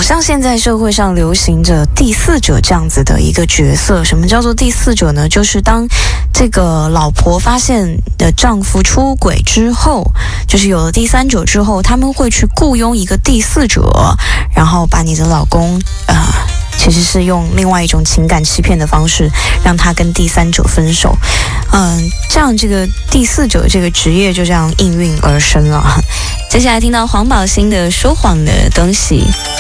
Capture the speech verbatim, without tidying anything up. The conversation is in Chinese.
像现在社会上流行着第四者这样子的一个角色。什么叫做第四者呢？就是当这个老婆发现的丈夫出轨之后，就是有了第三者之后，他们会去雇佣一个第四者，然后把你的老公呃其实是用另外一种情感欺骗的方式，让他跟第三者分手。嗯，这样这个第四者这个职业就这样应运而生了。接下来听到黄宝欣的《说谎的东西》。